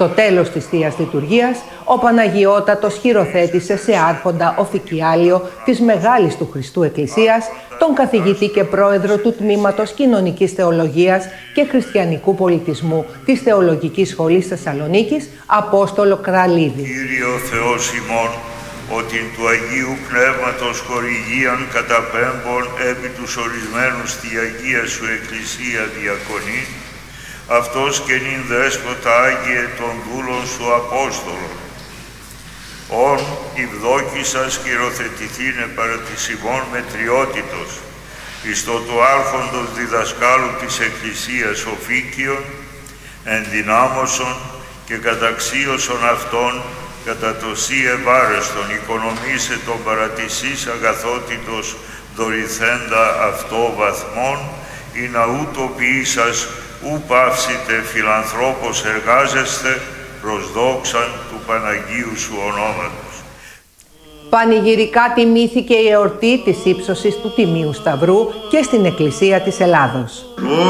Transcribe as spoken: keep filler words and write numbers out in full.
Στο τέλος της Θείας Λειτουργίας, ο Παναγιώτατος χειροθέτησε σε άρχοντα οφικιάλιο της Μεγάλης του Χριστού Εκκλησίας τον καθηγητή και πρόεδρο του Τμήματος Κοινωνικής Θεολογίας και Χριστιανικού Πολιτισμού της Θεολογικής Σχολής Θεσσαλονίκης, Απόστολο Κραλίδη. Κύριε ο Θεός ημών, ότι του Αγίου Πνεύματος χορηγίαν καταπέμπων επί τους ορισμένους στη Αγία Σου Εκκλησία διακονεί, αυτός και νυν δέσποτα Άγιε των δούλων Σου Απόστολων, ον ευδόκησας χειροθετηθήνε παρά της ημών μετριότητος, εις το του άρχοντος διδασκάλου της Εκκλησίας Οφίκιον, ενδυνάμωσον και καταξίωσον αυτόν κατά το σύ ευάρεστον οικονομήσε τον παρατησής αγαθότητος δωρηθέντα αυτό βαθμόν, ή να ούτω ποιήσας ου παύσιτε φιλανθρώπος εργάζεστε προς δόξαν του Παναγίου Σου ονόματος. Πανηγυρικά τιμήθηκε η εορτή της ύψωσης του Τιμίου Σταυρού και στην Εκκλησία της Ελλάδος.